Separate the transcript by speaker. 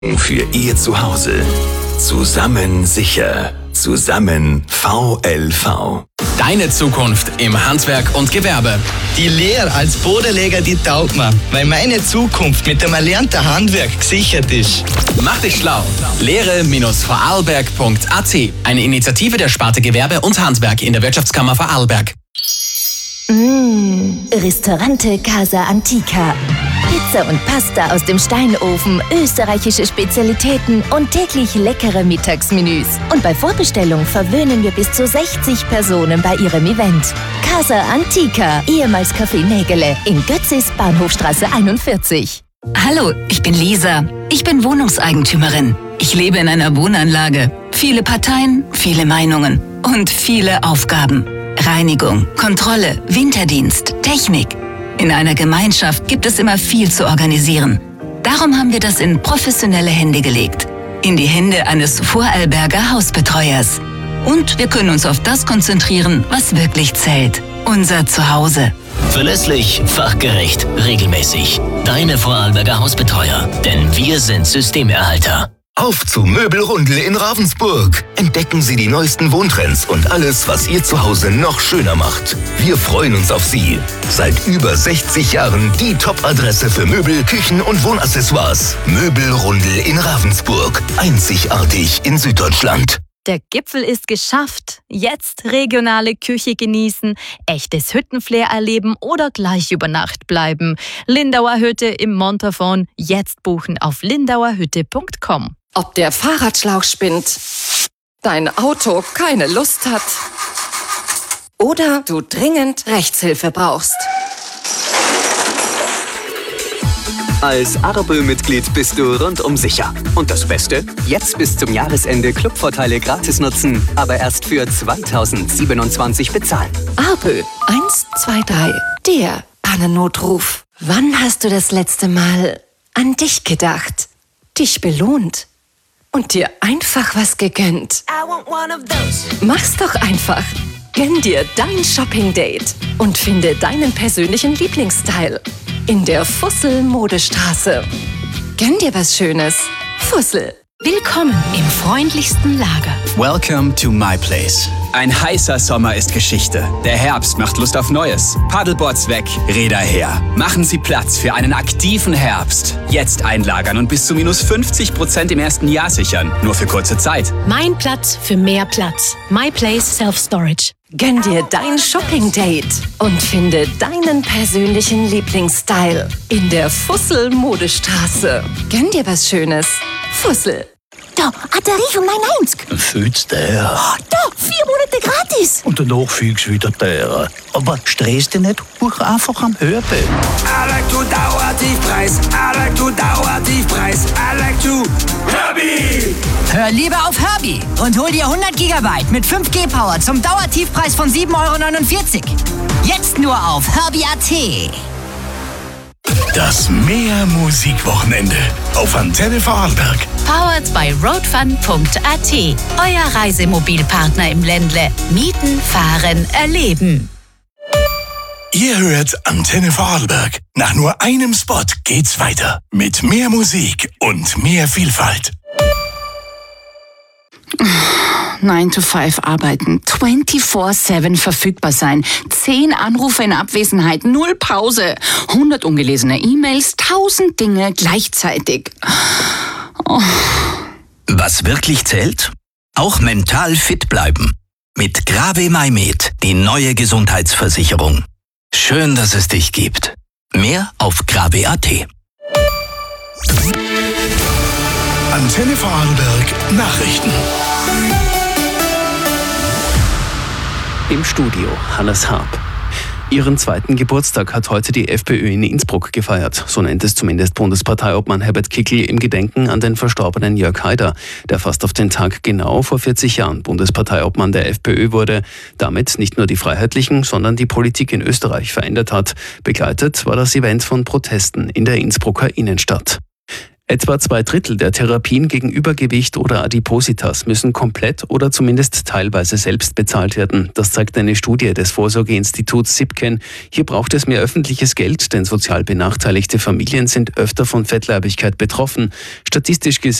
Speaker 1: Für Ihr Zuhause. Zusammen sicher. Zusammen VLV.
Speaker 2: Deine Zukunft im Handwerk und Gewerbe.
Speaker 3: Die Lehre als Bodenleger, die taugt mir, weil meine Zukunft mit dem erlernten Handwerk gesichert ist.
Speaker 2: Mach dich schlau. Lehre-vorarlberg.at. Eine Initiative der Sparte Gewerbe und Handwerk in der Wirtschaftskammer Vorarlberg.
Speaker 4: Ristorante Casa Antica. Pizza und Pasta aus dem Steinofen, österreichische Spezialitäten und täglich leckere Mittagsmenüs. Und bei Vorbestellung verwöhnen wir bis zu 60 Personen bei ihrem Event. Casa Antica, ehemals Café Nägele in Götzis, Bahnhofstraße 41.
Speaker 5: Hallo, ich bin Lisa. Ich bin Wohnungseigentümerin. Ich lebe in einer Wohnanlage. Viele Parteien, viele Meinungen und viele Aufgaben. Reinigung, Kontrolle, Winterdienst, Technik. In einer Gemeinschaft gibt es immer viel zu organisieren. Darum haben wir das in professionelle Hände gelegt. In die Hände eines Vorarlberger Hausbetreuers. Und wir können uns auf das konzentrieren, was wirklich zählt. Unser Zuhause.
Speaker 6: Verlässlich, fachgerecht, regelmäßig. Deine Vorarlberger Hausbetreuer. Denn wir sind Systemerhalter.
Speaker 1: Auf zu Möbelrundel in Ravensburg. Entdecken Sie die neuesten Wohntrends und alles, was Ihr Zuhause noch schöner macht. Wir freuen uns auf Sie. Seit über 60 Jahren die Top-Adresse für Möbel, Küchen und Wohnaccessoires. Möbelrundel in Ravensburg. Einzigartig in Süddeutschland.
Speaker 7: Der Gipfel ist geschafft. Jetzt regionale Küche genießen, echtes Hüttenflair erleben oder gleich über Nacht bleiben. Lindauer Hütte im Montafon. Jetzt buchen auf lindauerhütte.com.
Speaker 8: Ob der Fahrradschlauch spinnt, dein Auto keine Lust hat oder du dringend Rechtshilfe brauchst.
Speaker 9: Als Arbö-Mitglied bist du rundum sicher. Und das Beste? Jetzt bis zum Jahresende Clubvorteile gratis nutzen, aber erst für 2027 bezahlen.
Speaker 8: Arbö 123, der Pannennotruf. Wann hast du das letzte Mal an dich gedacht, dich belohnt und dir einfach was gegönnt? Mach's doch einfach. Gönn dir dein Shopping-Date und finde deinen persönlichen Lieblingsstyle in der Fussel-Modestraße. Gönn dir was Schönes. Fussel.
Speaker 5: Willkommen im freundlichsten Lager.
Speaker 2: Welcome to my place. Ein heißer Sommer ist Geschichte. Der Herbst macht Lust auf Neues. Paddleboards weg, Räder her. Machen Sie Platz für einen aktiven Herbst. Jetzt einlagern und bis zu minus 50% im ersten Jahr sichern. Nur für kurze Zeit.
Speaker 10: Mein Platz für mehr Platz. My Place Self-Storage.
Speaker 8: Gönn dir dein Shopping-Date und finde deinen persönlichen Lieblingsstyle in der Fussel-Modestraße. Gönn dir was Schönes. Fussel.
Speaker 4: Da, ein Tarif um 9,90.
Speaker 11: Fühlst der?
Speaker 4: Da, 4 Monate gratis.
Speaker 11: Und danach fühlst du wieder der. Aber stress dich nicht, buch einfach am Hörbe.
Speaker 12: I like to Dauertiefpreis. I like to Dauertiefpreis. I like to Herbie.
Speaker 13: Hör lieber auf Herbie und hol dir 100 GB mit 5G Power zum Dauertiefpreis von 7,49 €. Jetzt nur auf Herbie.at.
Speaker 1: Das Meer-Musik-Wochenende auf Antenne Vorarlberg.
Speaker 5: Powered by roadfun.at. Euer Reisemobilpartner im Ländle. Mieten, fahren, erleben.
Speaker 1: Ihr hört Antenne Vorarlberg. Nach nur einem Spot geht's weiter. Mit mehr Musik und mehr Vielfalt.
Speaker 14: 9 to 5 arbeiten, 24/7 verfügbar sein, 10 Anrufe in Abwesenheit, 0 Pause, 100 ungelesene E-Mails, 1000 Dinge gleichzeitig. Oh.
Speaker 6: Was wirklich zählt? Auch mental fit bleiben. Mit Grave MyMed, die neue Gesundheitsversicherung. Schön, dass es dich gibt. Mehr auf grave.at.
Speaker 1: Antenne Vorarlberg Nachrichten.
Speaker 15: Im Studio Hannes Harp. Ihren 2. Geburtstag hat heute die FPÖ in Innsbruck gefeiert. So nennt es zumindest Bundesparteiobmann Herbert Kickl im Gedenken an den verstorbenen Jörg Haider, der fast auf den Tag genau vor 40 Jahren Bundesparteiobmann der FPÖ wurde, damit nicht nur die Freiheitlichen, sondern die Politik in Österreich verändert hat. Begleitet war das Event von Protesten in der Innsbrucker Innenstadt. Etwa 2/3 der Therapien gegen Übergewicht oder Adipositas müssen komplett oder zumindest teilweise selbst bezahlt werden. Das zeigt eine Studie des Vorsorgeinstituts SIPKEN. Hier braucht es mehr öffentliches Geld, denn sozial benachteiligte Familien sind öfter von Fettleibigkeit betroffen. Statistisch gesehen